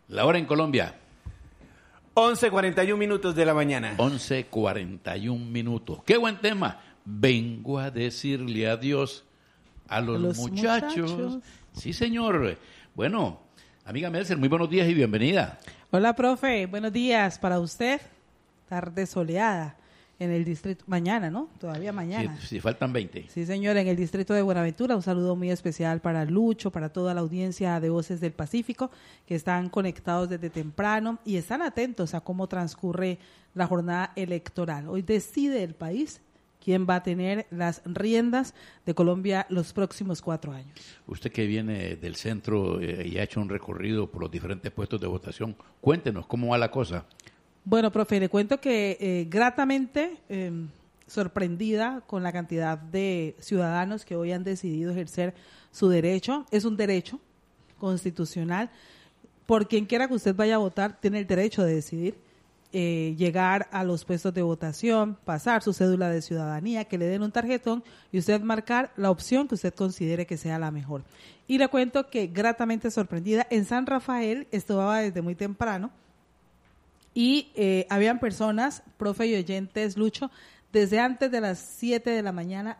La hora en Colombia. 11:41 minutos de la mañana. 11:41 minutos. ¡Qué buen tema! Vengo a decirle adiós a los muchachos. Sí, señor. Bueno, amiga Melser, muy buenos días y bienvenida. Hola, profe. Buenos días para usted. Tarde soleada en el distrito. Mañana, ¿no? Todavía mañana. Sí, faltan 20. Sí, señor, en el distrito de Buenaventura. Un saludo muy especial para Lucho, para toda la audiencia de Voces del Pacífico, que están conectados desde temprano y están atentos a cómo transcurre la jornada electoral. Hoy decide el país quién va a tener las riendas de Colombia los próximos 4 años. Usted que viene del centro y ha hecho un recorrido por los diferentes puestos de votación, cuéntenos cómo va la cosa. Bueno, profe, le cuento que gratamente sorprendida con la cantidad de ciudadanos que hoy han decidido ejercer su derecho. Es un derecho constitucional. Por quien quiera que usted vaya a votar, tiene el derecho de decidir. Llegar a los puestos de votación, pasar su cédula de ciudadanía, que le den un tarjetón y usted marcar la opción que usted considere que sea la mejor. Y le cuento que gratamente sorprendida, en San Rafael estaba desde muy temprano y habían personas, profe y oyentes, Lucho, desde antes de las 7 de la mañana